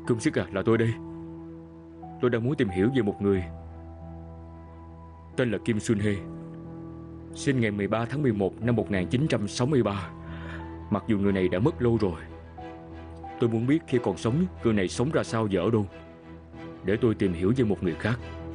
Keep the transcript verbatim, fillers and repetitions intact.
Cơm sức à, là tôi đây. Tôi đang muốn tìm hiểu về một người tên là Kim Sun Hee, sinh ngày mười ba tháng mười một năm một nghìn chín trăm sáu mươi ba. Mặc dù người này đã mất lâu rồi, tôi muốn biết khi còn sống người này sống ra sao và ở đâu, để tôi tìm hiểu về một người khác.